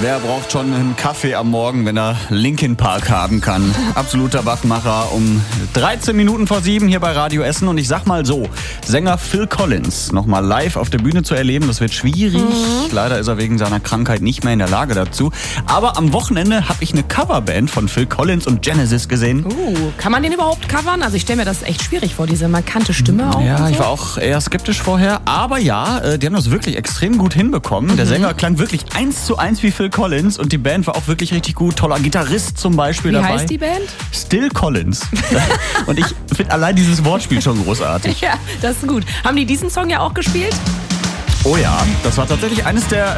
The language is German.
Wer braucht schon einen Kaffee am Morgen, wenn er Linkin Park haben kann? Absoluter Wachmacher um 13 Minuten vor 7 hier bei Radio Essen. Und ich sag mal so, Sänger Phil Collins nochmal live auf der Bühne zu erleben, das wird schwierig. Leider ist er wegen seiner Krankheit nicht mehr in der Lage dazu. Aber am Wochenende habe ich eine Coverband von Phil Collins und Genesis gesehen. Kann man den überhaupt covern? Also ich stelle mir das echt schwierig vor, diese markante Stimme auch. Ja, und so. ich war auch eher skeptisch vorher. Aber ja, die haben das wirklich extrem gut hinbekommen. Der Sänger klang wirklich 1:1 wie Phil Collins und die Band war auch wirklich richtig gut. Toller Gitarrist zum Beispiel dabei. Wie heißt die Band? Still Collins. Und ich finde allein dieses Wortspiel schon großartig. Ja, das ist gut. Haben die diesen Song ja auch gespielt? Oh ja, das war tatsächlich eines der